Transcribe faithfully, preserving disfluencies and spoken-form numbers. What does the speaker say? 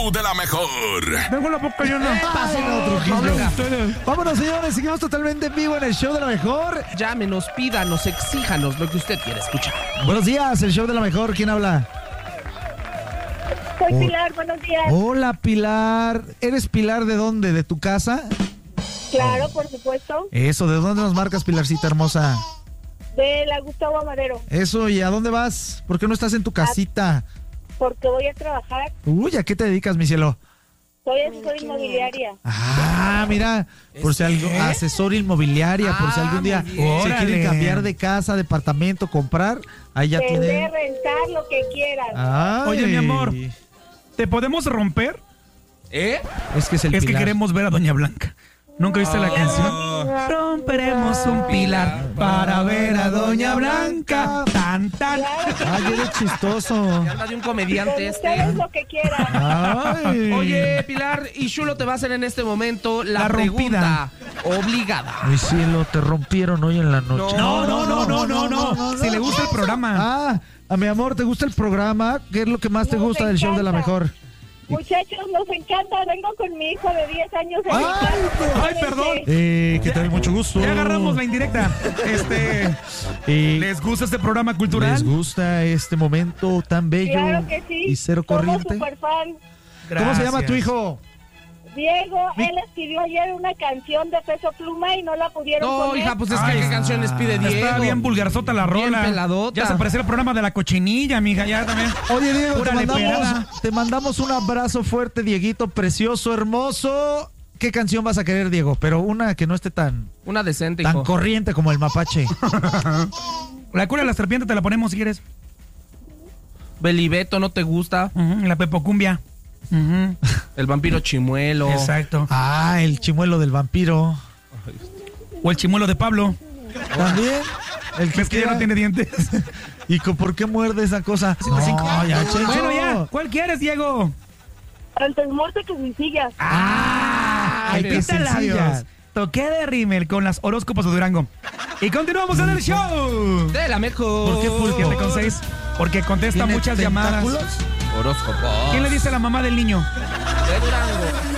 show de la mejor. Vengo la boca llena. Pásenlo, Trujillo. Vámonos, señores, seguimos totalmente en vivo en el show de la mejor. Llámenos, pídanos, exíjanos lo que usted quiere escuchar. Buenos días, el show de la mejor. ¿Quién habla? Soy Pilar, buenos días. Hola, Pilar. ¿Eres Pilar de dónde? ¿De tu casa? Claro, por supuesto. Eso, ¿de dónde nos marcas, Pilarcita hermosa? De la Gustavo Amadero. Eso, ¿y a dónde vas? ¿Por qué no estás en tu casita? Porque voy a trabajar. Uy, ¿a qué te dedicas, mi cielo? Soy asesor inmobiliaria. Ah, mira, por si algo, asesor inmobiliaria, por si algún día se quieren cambiar de casa, departamento, comprar, ahí ya Vender, tienen. rentar, lo que quieran. Ay. Oye, mi amor, ¿te podemos romper? ¿Eh? Es que es el Es que Pilar. queremos ver a Doña Blanca. ¿Nunca viste la canción? Romperemos un pilar para ver a Doña Blanca. Tan, tan. Ay, eres chistoso. Y anda de un comediante Con este. ustedes lo que quieran. Ay. Oye, Pilar, y Chulo te va a hacer en este momento la, La pregunta rompida. obligada. Mi cielo, te rompieron hoy en la noche. No, no, no, no, no, no. Si le gusta el programa. Ah, a mi amor, ¿te gusta el programa? ¿Qué es lo que más te Nos gusta del show de la encanta. mejor? Muchachos, nos encanta. Vengo con mi hijo de diez años. en Ay, mi casa. ay, perdón. Eh, que te doy mucho gusto. Ya agarramos la indirecta. Este, Eh, ¿les gusta este programa cultural? ¿Les gusta este momento tan bello Claro que sí. y cero Somos corriente? super fan. ¿Cómo se llama tu Gracias. hijo? Diego, él escribió ayer una canción de Peso Pluma y no la pudieron No, poner. hija, pues es Ay, que qué canciones pide Diego. Está bien vulgarzota la Bien rola. peladota. Ya se pareció el programa de la cochinilla, mija, ya también. Oye, Diego, te Pura mandamos, leperada. te mandamos un abrazo fuerte, Dieguito, precioso, hermoso. ¿Qué canción vas a querer, Diego? Pero una que no esté tan, Una decente, tan hijo. corriente como el mapache. La cura de la serpiente te la ponemos si quieres. Belibeto, ¿no te gusta? Ujú, la pepocumbia. Ujú, El vampiro chimuelo. exacto. Ah, el chimuelo del vampiro. O el chimuelo de Pablo. También. El que, ¿Ves que ya quiera. no tiene dientes? ¿Y co- por qué muerde esa cosa? No, ya, Chencho. Bueno, ya. ¿Cuál quieres, Diego? Antes muerte que sencillas. ¡Ah! Ay, qué Pita labios. sencilla. Toqué de rímel con las horóscopos de Durango. Y continuamos en el show. De la mejor. ¿Por qué pulpo? Siete con seis. Porque contesta ¿Tiene muchas llamadas. tentáculos? Horóscopo. ¿Quién le dice a la mamá del niño? De Durango.